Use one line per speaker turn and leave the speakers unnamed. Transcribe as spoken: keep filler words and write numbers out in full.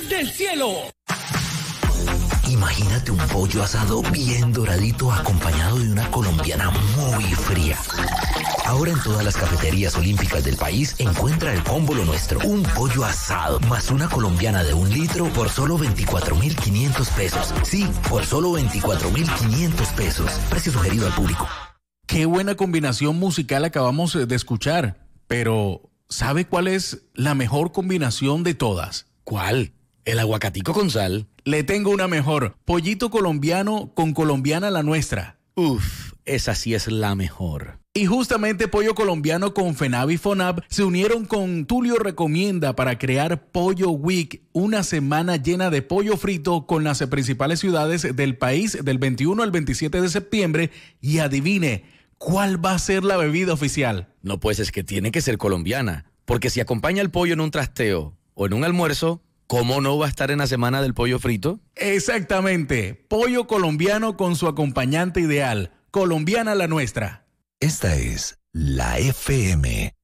del cielo.
Imagínate un pollo asado bien doradito acompañado de una colombiana muy fría. Ahora en todas las cafeterías olímpicas del país encuentra el combo Lo Nuestro. Un pollo asado más una colombiana de un litro por solo veinticuatro mil quinientos pesos. Sí, por solo veinticuatro mil quinientos pesos. Precio sugerido al público.
Qué buena combinación musical acabamos de escuchar. Pero, ¿sabe cuál es la mejor combinación de todas?
¿Cuál? ¿El aguacatico con sal?
Le tengo una mejor. Pollito colombiano con colombiana la nuestra.
Uf, esa sí es la mejor.
Y justamente Pollo Colombiano con FENAV y FONAV se unieron con Tulio Recomienda para crear Pollo Week, una semana llena de pollo frito con las principales ciudades del país del veintiuno al veintisiete de septiembre. Y adivine, ¿cuál va a ser la bebida oficial?
No, pues es que tiene que ser colombiana, porque si acompaña el pollo en un trasteo o en un almuerzo, ¿cómo no va a estar en la semana del pollo frito?
Exactamente, pollo colombiano con su acompañante ideal, colombiana la nuestra.
Esta es la F M.